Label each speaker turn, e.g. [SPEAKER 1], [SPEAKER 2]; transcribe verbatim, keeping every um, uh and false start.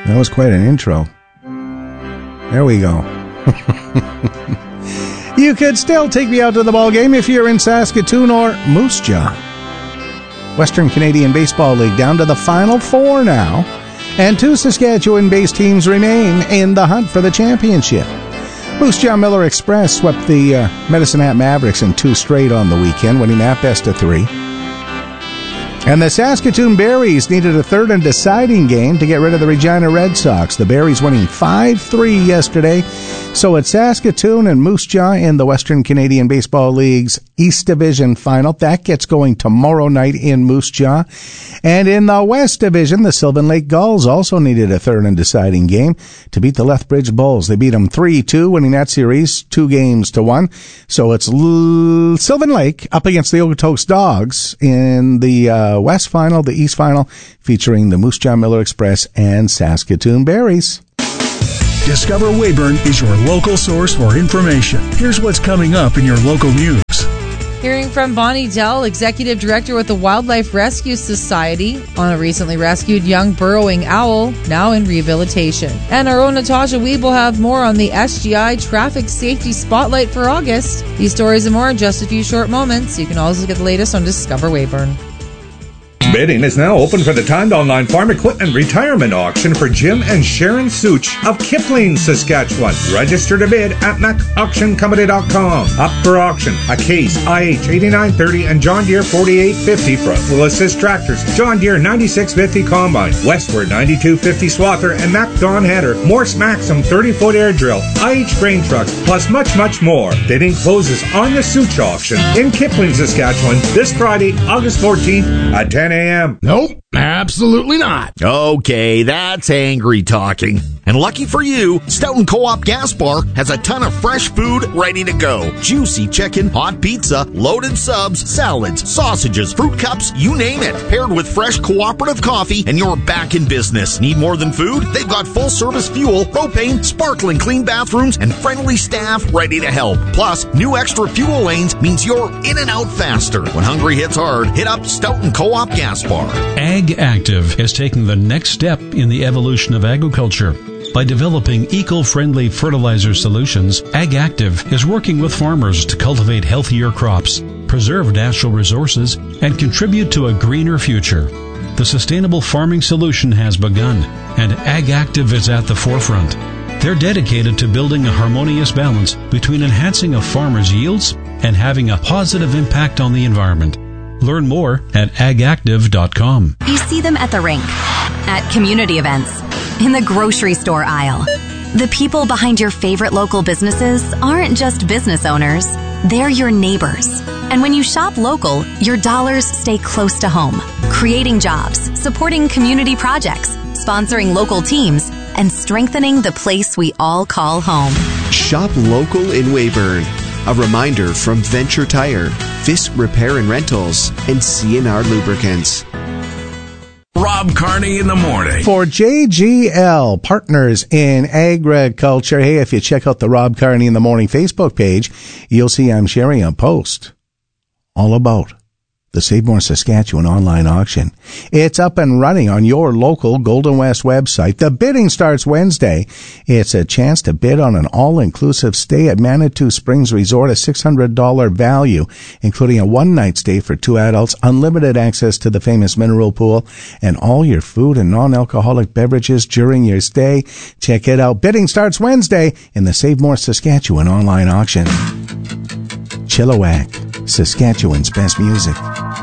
[SPEAKER 1] That was quite an intro. There we go. You could still take me out to the ball game if you're in Saskatoon or Moose Jaw. Western Canadian Baseball League down to the Final Four now, and two Saskatchewan-based teams remain in the hunt for the championship. Moose Jaw Miller Express swept the uh, Medicine Hat Mavericks in two straight on the weekend, winning that best of three. And the Saskatoon Berries needed a third and deciding game to get rid of the Regina Red Sox. The Berries winning five three yesterday. So it's Saskatoon and Moose Jaw in the Western Canadian Baseball League's East Division Final. That gets going tomorrow night in Moose Jaw. And in the West Division, the Sylvan Lake Gulls also needed a third and deciding game to beat the Lethbridge Bulls. They beat them three two, winning that series two games to one. So it's L- Sylvan Lake up against the Okotoks Dogs in the uh, West Final, the East Final, featuring the Moose Jaw Miller Express and Saskatoon Berries.
[SPEAKER 2] Discover Weyburn is your local source for information. Here's what's coming up in your local news.
[SPEAKER 3] Hearing from Bonnie Dell, Executive Director with the Wildlife Rescue Society, on a recently rescued young burrowing owl, now in rehabilitation. And our own Natasha Weeb will have more on the S G I Traffic Safety Spotlight for August. These stories and more in just a few short moments. You can also get the latest on Discover Weyburn.
[SPEAKER 4] Bidding is now open for the timed online farm equipment retirement auction for Jim and Sharon Such of Kipling, Saskatchewan. Register to bid at mac auction company dot com. Up for auction, a Case I H eighty-nine thirty and John Deere forty-eight fifty front wheel assist tractors, John Deere ninety-six fifty combine, Westward ninety-two fifty swather, and Mac Dawn header, Morse Maxim thirty-foot air drill, I H grain trucks, plus much, much more. Bidding closes on the Such auction in Kipling, Saskatchewan this Friday, August fourteenth at ten a.m.
[SPEAKER 5] Nope, absolutely not.
[SPEAKER 6] Okay, that's angry talking. And lucky for you, Stoughton Co-op Gas Bar has a ton of fresh food ready to go. Juicy chicken, hot pizza, loaded subs, salads, sausages, fruit cups, you name it. Paired with fresh cooperative coffee, and you're back in business. Need more than food? They've got full-service fuel, propane, sparkling clean bathrooms, and friendly staff ready to help. Plus, new extra fuel lanes means you're in and out faster. When hungry hits hard, hit up Stoughton Co-op Gas Bar.
[SPEAKER 7] Ag Active is taking the next step in the evolution of agriculture. By developing eco-friendly fertilizer solutions, Ag Active is working with farmers to cultivate healthier crops, preserve natural resources, and contribute to a greener future. The sustainable farming solution has begun, and Ag Active is at the forefront. They're dedicated to building a harmonious balance between enhancing a farmer's yields and having a positive impact on the environment. Learn more at ag active dot com.
[SPEAKER 8] You see them at the rink, at community events, in the grocery store aisle. The people behind your favorite local businesses aren't just business owners, they're your neighbors. And when you shop local, your dollars stay close to home, creating jobs, supporting community projects, sponsoring local teams, and strengthening the place we all call home.
[SPEAKER 9] Shop local in Weyburn. A reminder from Venture Tire, Fisk Repair and Rentals, and C and R Lubricants.
[SPEAKER 5] Rob Carney in the morning.
[SPEAKER 1] For J G L, Partners in Agriculture. Hey, if you check out the Rob Carney in the Morning Facebook page, you'll see I'm sharing a post all about the Save More Saskatchewan online auction. It's up and running on your local Golden West website. The bidding starts Wednesday. It's a chance to bid on an all-inclusive stay at Manitou Springs Resort, a six hundred dollars value, including a one-night stay for two adults, unlimited access to the famous mineral pool, and all your food and non-alcoholic beverages during your stay. Check it out. Bidding starts Wednesday in the Save More Saskatchewan online auction. Chilliwack, Saskatchewan's best music.